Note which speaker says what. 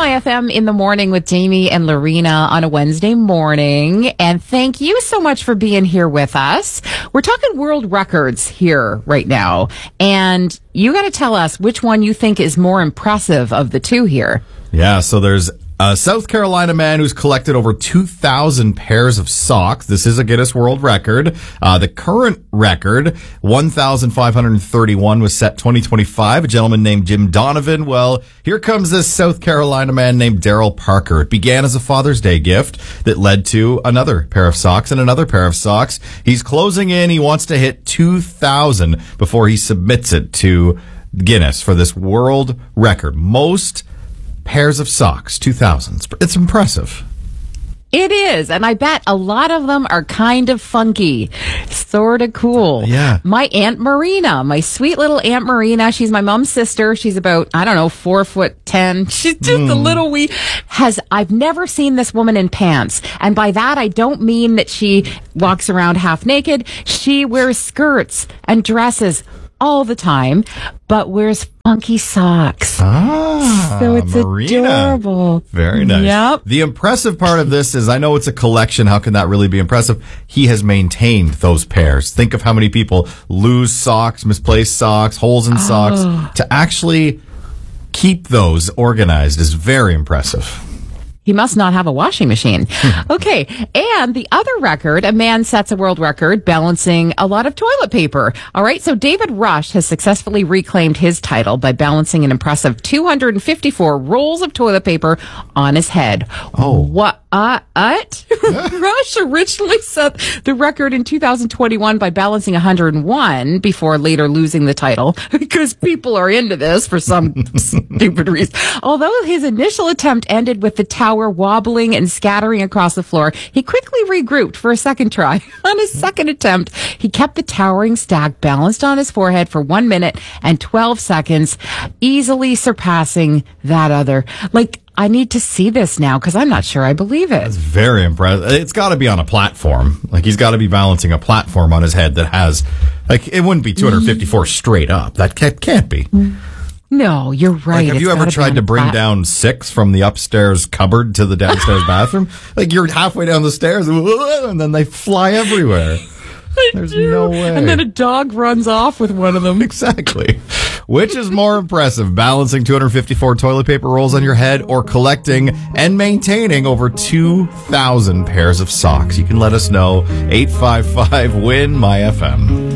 Speaker 1: My FM in the morning with Jamie and Lorena on a Wednesday morning. And thank you so much for being here with us. We're talking world records here right now. And you got to tell us which one you think is more impressive of the two here.
Speaker 2: Yeah, so there's a South Carolina man who's collected over 2,000 pairs of socks. This is a Guinness World Record. The current record, 1,531, was set 2025. A gentleman named Jim Donovan. Well, here comes this South Carolina man named Daryl Parker. It began as a Father's Day gift that led to another pair of socks and another pair of socks. He's closing in. He wants to hit 2,000 before he submits it to Guinness for this world record. Most pairs of socks, 2,000. It's impressive.
Speaker 1: It is, and I bet a lot of them are kind of funky, sort of cool.
Speaker 2: Yeah.
Speaker 1: My Aunt Marina, my sweet little Aunt Marina, she's my mom's sister. She's about, 4'10". She's just a little wee. I've never seen this woman in pants. And by that, I don't mean that she walks around half naked. She wears skirts and dresses all the time, but wears funky socks. So it's
Speaker 2: Marina.
Speaker 1: adorable.
Speaker 2: Very nice.
Speaker 1: Yep.
Speaker 2: The impressive part of this is, I know it's a collection. How can that really be impressive? He has maintained those pairs. Think of how many people lose socks, misplaced socks, holes in socks. To actually keep those organized is very impressive.
Speaker 1: He must not have a washing machine. Okay. And the other record, a man sets a world record balancing a lot of toilet paper. All right. So David Rush has successfully reclaimed his title by balancing an impressive 254 rolls of toilet paper on his head.
Speaker 2: Oh.
Speaker 1: What? Rush originally set the record in 2021 by balancing 101 before later losing the title because people are into this for some stupid reason. Although his initial attempt ended with the tower wobbling and scattering across the floor, he quickly regrouped for a second try. On his second attempt, he kept the towering stack balanced on his forehead for 1 minute and 12 seconds, easily surpassing that other. I need to see this now because I'm not sure I believe it.
Speaker 2: It's very impressive. It's got to be on a platform. He's got to be balancing a platform on his head that has, it wouldn't be 254 straight up. That can't be.
Speaker 1: No, you're right.
Speaker 2: Have you ever tried to bring down 6 from the upstairs cupboard to the downstairs bathroom? You're halfway down the stairs and then they fly everywhere. There's no way.
Speaker 1: And then a dog runs off with one of them.
Speaker 2: Exactly. Which is more impressive, balancing 254 toilet paper rolls on your head or collecting and maintaining over 2,000 pairs of socks? You can let us know. 855-WIN-MY-FM.